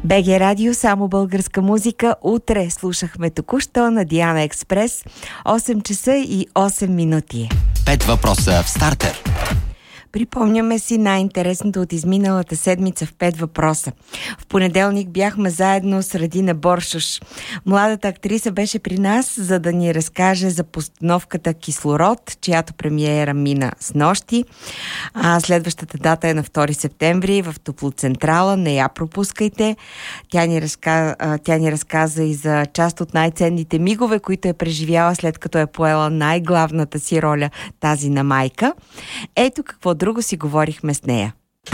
БГ Радио, само българска музика. Утре слушахме току-що на Диана Експрес. 8 часа и 8 минути. 5 въпроса в стартер. Припомняме си най-интересното от изминалата седмица в 5 въпроса. В понеделник бяхме заедно с Радина Боршош. Младата актриса беше при нас, за да ни разкаже за постановката «Кислород», чиято премиера мина снощи. Следващата дата е на 2 септември в Топлоцентрала. Не я пропускайте. Тя ни разказа и за част от най-ценните мигове, които е преживяла след като е поела най-главната си роля, тази на майка. Ето какво друго си говорихме с нея.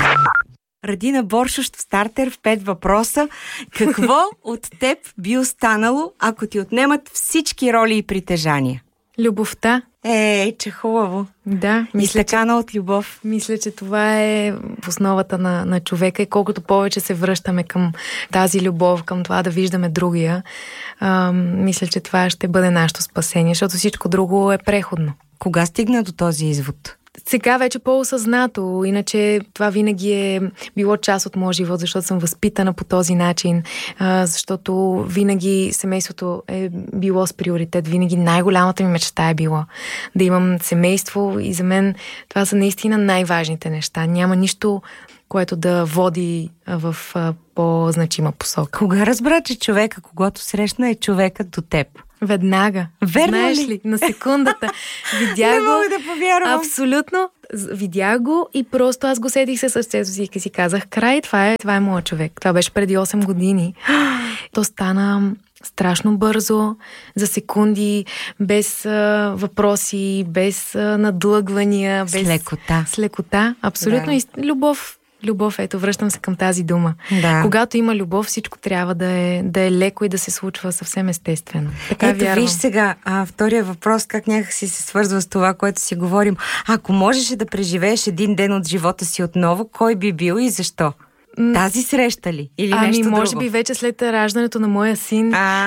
Радина Боршош в стартер в 5 въпроса. Какво от теб би останало, ако ти отнемат всички роли и притежания? Любовта. Че хубаво. Да. Изтъкана от любов. Мисля, че това е в основата на човека и колкото повече се връщаме към тази любов, към това да виждаме другия, мисля, че това ще бъде нашето спасение, защото всичко друго е преходно. Кога стигна до този извод? Сега вече по-осъзнато, иначе това винаги е било част от моя живот, защото съм възпитана по този начин, защото винаги семейството е било с приоритет, винаги най-голямата ми мечта е било да имам семейство и за мен това са наистина най-важните неща. Няма нищо, което да води в по-значима посока. Кога разбра, че човека, когато срещна, е човекът до теб? Веднага. Верно знаеш ли? На секундата. Видях Не го. мога да повярвам. Абсолютно. Видях го и просто аз го седих със сърцето си и си казах, край, това е моят човек. Това беше преди 8 години. То стана страшно бързо, за секунди, без въпроси, без надлъгвания. С лекота. С лекота, абсолютно. Да. И любов, ето, връщам се към тази дума. Да. Когато има любов, всичко трябва да е леко и да се случва съвсем естествено. Така ето, вярвам. виж сега, втория въпрос, как някакси се свързва с това, което си говорим. Ако можеше да преживееш един ден от живота си отново, кой би бил и защо? Тази среща ли? Или нещо друго? Може би вече след раждането на моя син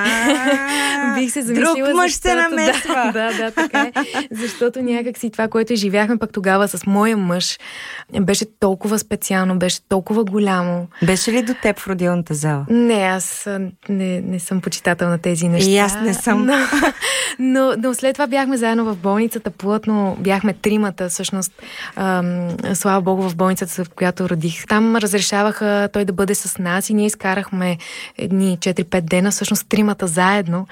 бих се замислила. Друг мъж се намесва. Да, така е. Защото някак си това, което живяхме пък тогава с моя мъж, беше толкова специално, беше толкова голямо. Беше ли до теб в родилната зала? Не, аз не съм почитател на тези неща. И аз не съм. Но след това бяхме заедно в болницата, плътно бяхме тримата, всъщност, слава Богу, в болницата, в която родих. Там разрешаваха той да бъде с нас и ние изкарахме едни 4-5 дена, всъщност тримата заедно,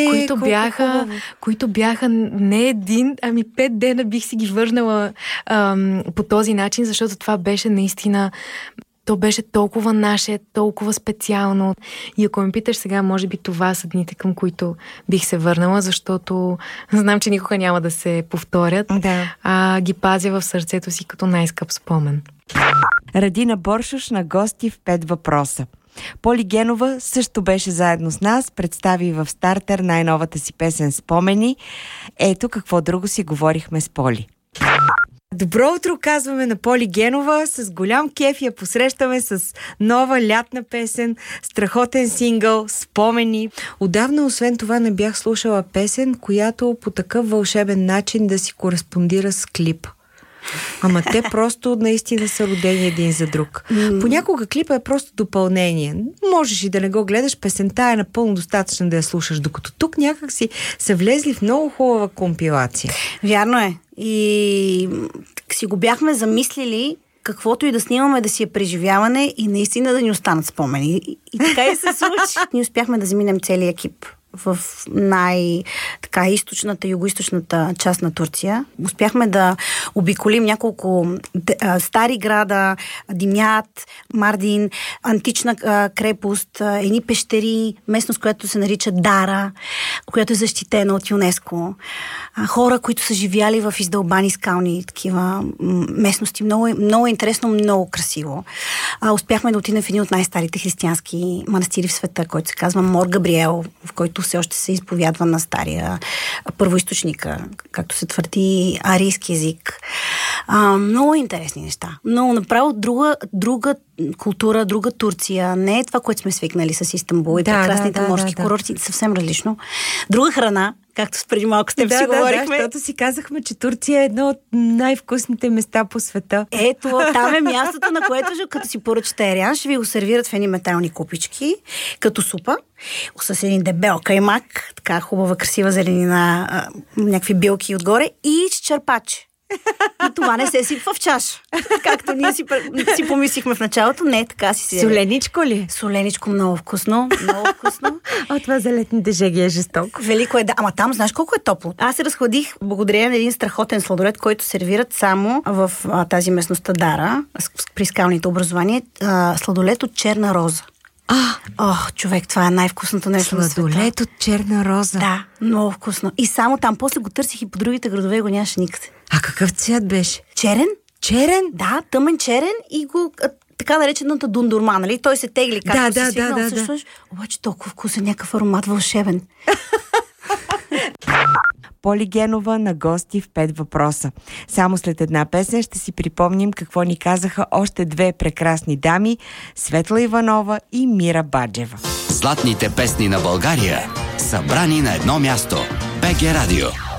които бяха не един, ами 5 дена бих си ги върнала по този начин, защото това беше наистина, то беше толкова наше, толкова специално. И ако ме питаш сега, може би това са дните, към които бих се върнала, защото знам, че никога няма да се повторят, ги пазя в сърцето си като най-скъп спомен. Радина Боршош на гости в 5 въпроса. Поли Генова също беше заедно с нас, представи в стартер най-новата си песен «Спомени». Ето какво друго си говорихме с Поли. Добро утро, казваме на Поли Генова. С голям кеф я посрещаме с нова лятна песен, страхотен сингъл «Спомени». Отдавна, освен това, не бях слушала песен, която по такъв вълшебен начин да си кореспондира с клип. Ама те просто наистина са родени един за друг. Понякога клипа е просто допълнение. Можеш и да не го гледаш, песента е напълно достатъчно да я слушаш, докато тук някак са влезли в много хубава компилация. Вярно е. И си го бяхме замислили, каквото и да снимаме, да си е преживяване и наистина да ни останат спомени. И така и се случи. Ние успяхме да заминем целия екип в източната, югоизточната част на Турция. Успяхме да обиколим няколко стари града, Димят, Мардин, антична крепост, едни пещери, местност, която се нарича Дара, която е защитена от ЮНЕСКО. Хора, които са живяли в издълбани скални такива местности. Много интересно, много красиво. Успяхме да отидем в един от най-старите християнски манастири в света, който се казва Мор Габриел, в който все още се изповядва на стария първоизточника, както се твърди, арийски език. Много интересни неща. Много направо друга култура, друга Турция. Не е това, което сме свикнали с Истанбул и прекрасните морски курорти. Съвсем различно. Друга храна, както преди малко с теб си говорихме. Да, защото си казахме, че Турция е едно от най-вкусните места по света. Ето, там е мястото, на което като си поръчате ариан, ще ви го сервират в едни метални купички, като супа, с един дебел каймак, така хубава, красива зеленина, някакви билки отгоре и с черпач. И това не се сипва в чаша. Както ние си помислихме в началото. Не, така си се... Соленичко ли? Соленичко, много вкусно. Много вкусно. Това за летните жеги е жестоко. Велико е, да. Ама там знаеш колко е топло. Аз се разхладих благодарение на един страхотен сладолед, който сервират само в тази местността Дара, при скалните образования. Сладолед от черна роза. Човек, това е най-вкусното нещо на света. Сладолед от черна роза. Да, много вкусно. И само там, после го търсих и по другите градове го нямаше никъде. А какъв цвят беше? Черен. Черен? Да, тъмен черен и го така наречената дундурма, нали? Той се тегли, както се свикнал. Да. Обаче толкова вкусен, някакъв аромат вълшебен. Поли Генова на гости в 5 въпроса. Само след една песен ще си припомним какво ни казаха още две прекрасни дами, Светла Иванова и Мира Баджева. Златните песни на България, събрани на едно място. БГ Радио.